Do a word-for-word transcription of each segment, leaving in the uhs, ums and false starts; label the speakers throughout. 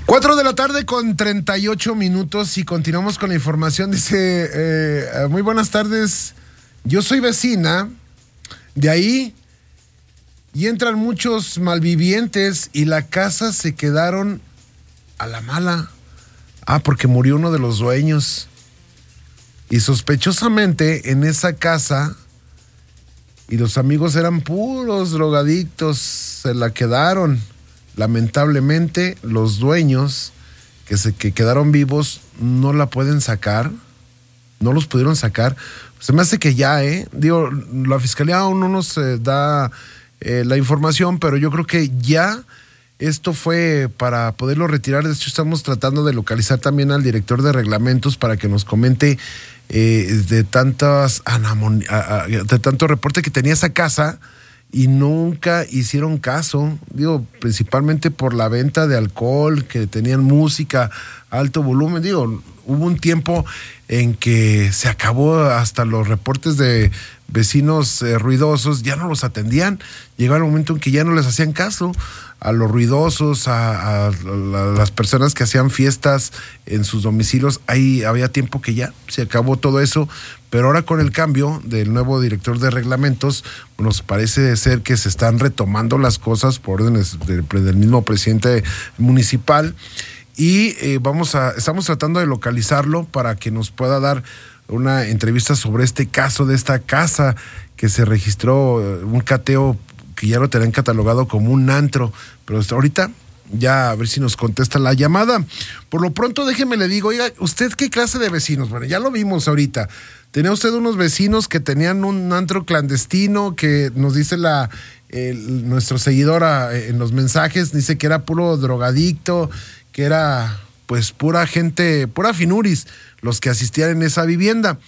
Speaker 1: Cuatro de la tarde con treinta y ocho minutos y continuamos con la información. Dice, eh, muy buenas tardes, yo soy vecina de ahí y entran muchos malvivientes y la casa se quedaron a la mala. Ah, porque murió uno de los dueños. Y sospechosamente en esa casa, y los amigos eran puros drogadictos, se la quedaron. Lamentablemente, los dueños que se que quedaron vivos no la pueden sacar, no los pudieron sacar. Se me hace que ya, ¿eh? Digo, la fiscalía aún no nos eh, da eh, la información, pero yo creo que ya esto fue para poderlo retirar. De hecho, estamos tratando de localizar también al director de reglamentos para que nos comente eh, de tantas anamon- de tanto reporte que tenía esa casa. Y nunca hicieron caso, digo, principalmente por la venta de alcohol, que tenían música, alto volumen. Digo, hubo un tiempo en que se acabó hasta los reportes de vecinos eh, ruidosos, ya no los atendían. Llegó el momento en que ya no les hacían caso a los ruidosos, a, a, a las personas que hacían fiestas en sus domicilios. Ahí había tiempo que ya se acabó todo eso, pero ahora con el cambio del nuevo director de reglamentos, nos parece ser que se están retomando las cosas por órdenes del, del mismo presidente municipal y eh, vamos a, estamos tratando de localizarlo para que nos pueda dar una entrevista sobre este caso de esta casa que se registró, un cateo que ya lo tenían catalogado como un antro, pero hasta ahorita ya a ver si nos contesta la llamada. Por lo pronto déjeme le digo, oiga, ¿usted qué clase de vecinos? Bueno, ya lo vimos ahorita. Tenía usted unos vecinos que tenían un antro clandestino que nos dice la el, nuestro seguidora en los mensajes, dice que era puro drogadicto, que era pues pura gente, pura finuris los que asistían en esa vivienda.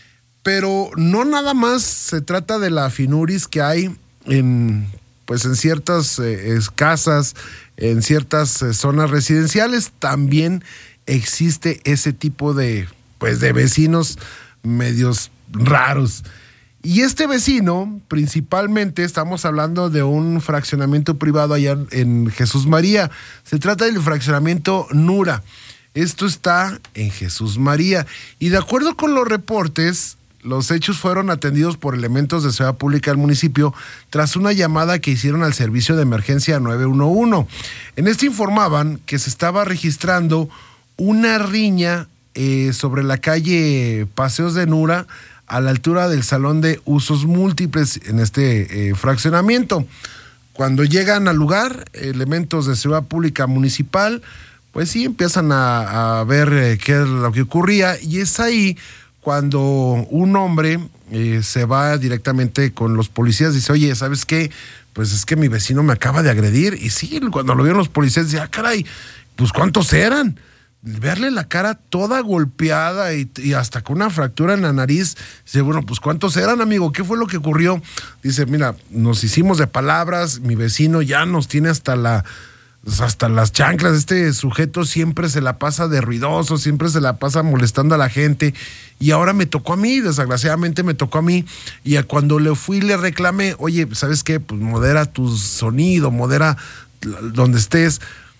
Speaker 1: Pero no nada más se trata de la finuris que hay en pues en ciertas eh, casas, en ciertas eh, zonas residenciales, también existe ese tipo de pues de vecinos medios raros. Y este vecino, principalmente estamos hablando de un fraccionamiento privado allá en Jesús María. Se trata del fraccionamiento Nura. Esto está en Jesús María. Y de acuerdo con los reportes, los hechos fueron atendidos por elementos de seguridad pública del municipio tras una llamada que hicieron al servicio de emergencia nueve uno uno. En este informaban que se estaba registrando una riña eh, sobre la calle Paseos de Nura, a la altura del salón de usos múltiples en este eh, fraccionamiento. Cuando llegan al lugar, elementos de seguridad pública municipal, pues sí, empiezan a, a ver eh, qué es lo que ocurría, y es ahí cuando un hombre eh, se va directamente con los policías, dice, oye, ¿sabes qué? Pues es que mi vecino me acaba de agredir. Y sí, cuando lo vieron los policías, dice, ah, caray, pues ¿cuántos eran? Verle la cara toda golpeada y, y hasta con una fractura en la nariz. Dice, bueno, pues ¿cuántos eran, amigo? ¿Qué fue lo que ocurrió? Dice, mira, nos hicimos de palabras, mi vecino ya nos tiene hasta la... hasta las chanclas. Este sujeto siempre se la pasa de ruidoso, siempre se la pasa molestando a la gente, y ahora me tocó a mí, desgraciadamente me tocó a mí, y a cuando le fui le reclamé, oye, ¿sabes qué? Pues modera tu sonido, modera donde estés.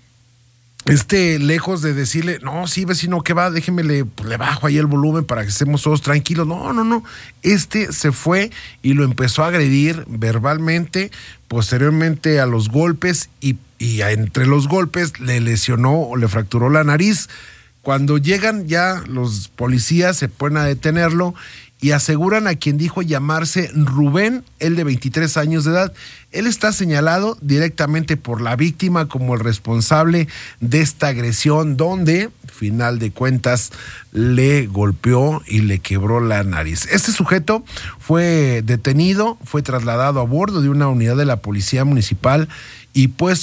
Speaker 1: Este, lejos de decirle, no, sí, vecino, ¿qué va? Déjeme, le, pues, le bajo ahí el volumen para que estemos todos tranquilos. No, no, no. Este se fue y lo empezó a agredir verbalmente, posteriormente a los golpes, y, y entre los golpes le lesionó o le fracturó la nariz. Cuando llegan ya los policías, se ponen a detenerlo y aseguran a quien dijo llamarse Rubén, él de veintitrés años de edad. Él está señalado directamente por la víctima como el responsable de esta agresión, donde, final de cuentas, le golpeó y le quebró la nariz. Este sujeto fue detenido, fue trasladado a bordo de una unidad de la policía municipal y puesto